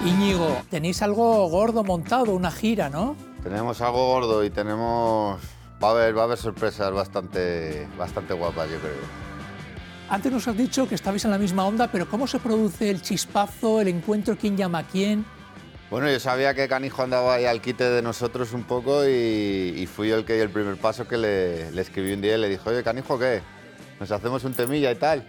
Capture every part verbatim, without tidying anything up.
Íñigo, tenéis algo gordo montado, una gira, ¿no? Tenemos algo gordo y tenemos... Va a haber, va a haber sorpresas bastante, bastante guapas, yo creo. Antes nos has dicho que estabais en la misma onda, pero ¿cómo se produce el chispazo, el encuentro, quién llama a quién? Bueno, yo sabía que Canijo andaba ahí al quite de nosotros un poco y, y fui yo el que dio el primer paso, que le, le escribí un día y le dije, oye, Canijo, ¿qué? ¿Nos hacemos un temilla y tal?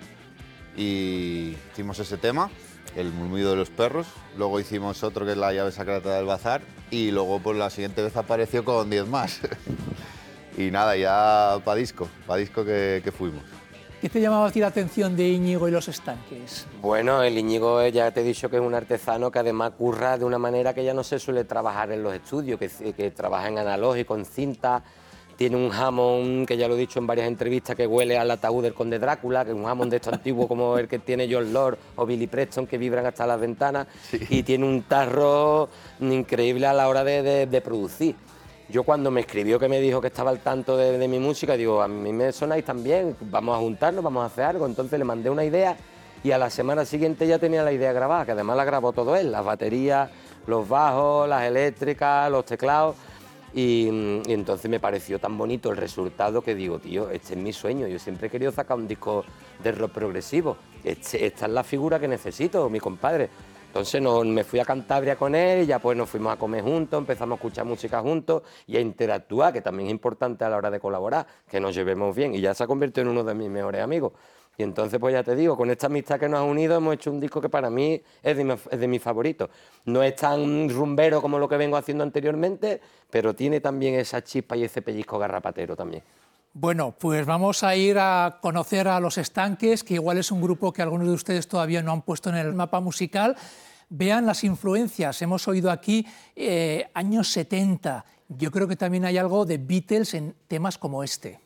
Y hicimos ese tema, el murmullo de los perros, luego hicimos otro que es la llave secreta del bazar y luego pues la siguiente vez apareció con diez más. Y nada, ya pa' disco, pa' disco que, que fuimos. ¿Qué te llamaba a ti la atención de Íñigo y los Estanques? Bueno, el Íñigo ya te he dicho que es un artesano que además curra de una manera que ya no se suele trabajar en los estudios, que, que trabaja en analógico, en cinta. Tiene un jamón, que ya lo he dicho en varias entrevistas, que huele al ataúd del Conde Drácula, que es un jamón de estos antiguos como el que tiene John Lord o Billy Preston, que vibran hasta las ventanas. Sí. Y tiene un tarro increíble a la hora de, de, de producir. Yo cuando me escribió, que me dijo que estaba al tanto de, de mi música, digo, a mí me sonáis también, vamos a juntarnos, vamos a hacer algo. Entonces le mandé una idea y a la semana siguiente ya tenía la idea grabada, que además la grabó todo él, las baterías, los bajos, las eléctricas, los teclados. Y, y entonces me pareció tan bonito el resultado que digo, tío, este es mi sueño, yo siempre he querido sacar un disco de rock progresivo, este, esta es la figura que necesito, mi compadre. Entonces no, me fui a Cantabria con él y ya pues nos fuimos a comer juntos, empezamos a escuchar música juntos y a interactuar, que también es importante a la hora de colaborar, que nos llevemos bien, y ya se ha convertido en uno de mis mejores amigos. Y entonces, pues ya te digo, con esta amistad que nos ha unido hemos hecho un disco que para mí es de, mi, es de mis favoritos. No es tan rumbero como lo que vengo haciendo anteriormente, pero tiene también esa chispa y ese pellizco garrapatero también. Bueno, pues vamos a ir a conocer a Los Estanques, que igual es un grupo que algunos de ustedes todavía no han puesto en el mapa musical. Vean las influencias, hemos oído aquí eh, años setenta. Yo creo que también hay algo de Beatles en temas como este.